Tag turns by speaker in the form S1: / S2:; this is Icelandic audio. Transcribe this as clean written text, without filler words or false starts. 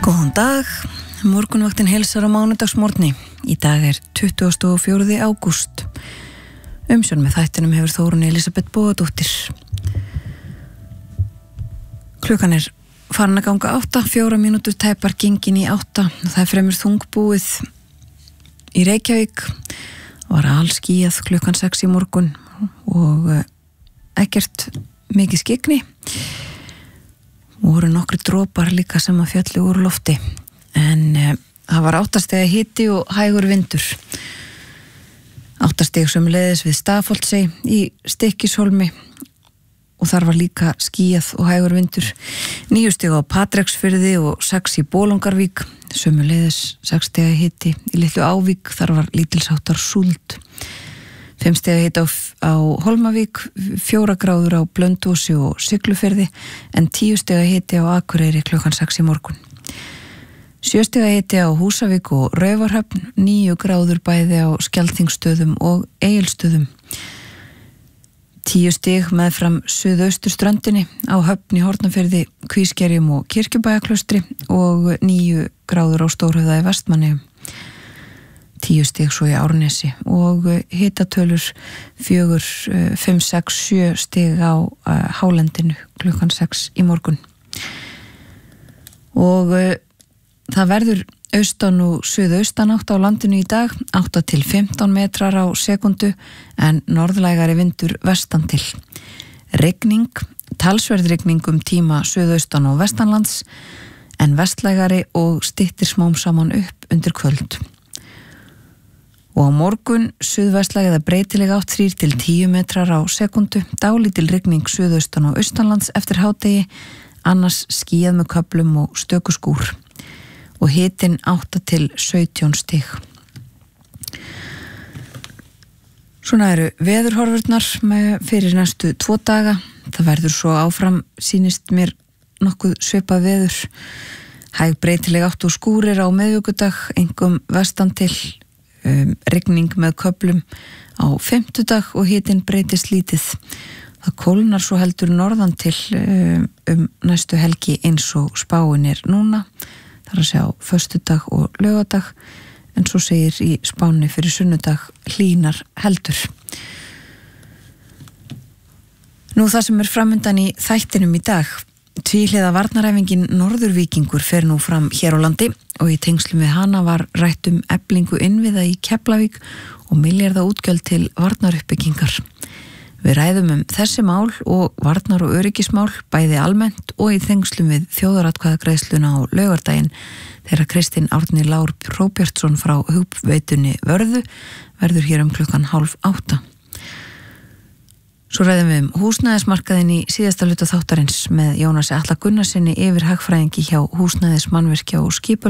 S1: Góðan dag, morgunvaktin heilsar á mánudagsmorgni. Í dag 24. ágúst. Umsjón með þættinum hefur Þórunn Elísabet Bogadóttir. Klukkan farin að ganga 8, 4 mínútur tæpar gengin í 8. Það fremur þungbúið í Reykjavík. Var alskýjað klukkan 6 í morgun og ekkert mikið skyggni. Voru nokkri dropar líka sem að fjalli úr lofti, en það var 8 stiga hiti og hægur vindur. 8 stig sömuleiðis við Stafholtsey í Stykkishólmi og þar var líka skýjað og hægur vindur. 9 stig á Patreksfirði og 6 í Bolungarvík, sömuleiðis 6 stiga hiti í Litlu Ávík, þar var lítilsháttar súld. 5 stiga hiti á Hólmavík, 4 gráður á Blönduósi og Siglufirði, en 10 stiga hiti á Akureyri klukkan 6 í morgun. 7 stiga hiti á Húsavík og Raufarhöfn, 9 gráður bæði á Skjaldþingsstöðum og Egilsstöðum. 10 stig meðfram suðausturströndinni á Höfn í Hornafirði, Kvískerjum og Kirkjubæjarklaustri og 9 gráður á Stórhöfða í Vestmannaeyjum. 10 stig svo í Árnesi og hitatölur 4, 5, 6, 7 stig á hálendinu klukkan 6 í morgun. Og það verður austan og suðaustan átt á landinu í dag, 8 til 15 metrar á sekundu, en norðlægari vindur vestan til. Rigning, talsverð rigning tíma suðaustan og vestanlands, en vestlægari og styttir smám saman upp undir kvöld. Og á morgun suðvestlæg eða breytileg átt 3 til 10 metrar á sekundu, dálítil rigning suðaustan og austanlands eftir hádegi, annars skýjað með köflum og stöku skúr. Og hitinn 8 til 17 stig. Svona eru veðurhorfurnar fyrir næstu 2 daga. Það verður svo áfram, sýnist mér nokkuð svipað veður. Hæg breytileg átt og skúrir á miðvikudag, einkum vestan til. Rigning með köflum á fimmtudag og hitinn breytist lítið. Það kólnar svo heldur norðan til næstu helgi eins og spáin núna. Það að segja á föstudag og laugardag, en svo segir í spáni fyrir sunnudag hlýnar heldur. Nú það sem framundan í þættinum í dag. Tvíhliða varnaræfingin Norðurvíkingur fer nú fram hér á landi og í tengslum við hana var rætt eflingu innviða í Keflavík og milljarða útgjöld til varnaruppbyggingar. Við ræðum þessi mál og varnar- og öryggismál bæði almennt og í tengslum við þjóðaratkvæðagreiðsluna á laugardaginn þegar Kristinn Árni Lár Róbjartsson frá Hugveitunni Vörðu verður hér klukkan 7:30. Svo ræðum við húsnæðismarkaðinn í síðasta hluta þáttarins með Jónasi Atla Gunnarsinni yfirhagfræðingi hjá Húsnæðismannvirkja og skipulags